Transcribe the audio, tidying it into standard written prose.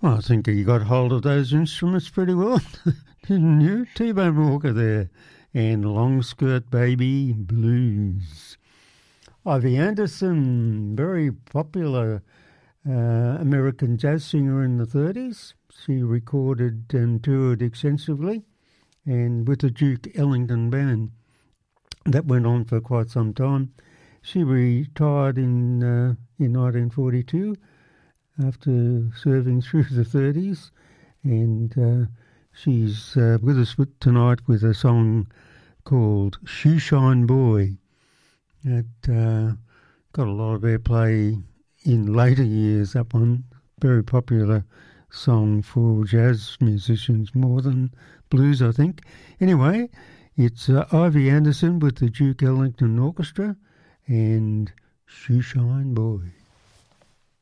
Well, I think he got hold of those instruments pretty well, didn't you? T-Bone Walker there, and Long Skirt Baby Blues. Ivy Anderson, very popular American jazz singer in the 30s. She recorded and toured extensively, and with the Duke Ellington Band. That went on for quite some time. She retired in 1942 after serving through the 30s, and she's with us tonight with a song called Shoeshine Boy. That got a lot of airplay in later years, that one. Very popular song for jazz musicians more than blues, I think. Anyway, it's Ivy Anderson with the Duke Ellington Orchestra and Shoeshine Boy.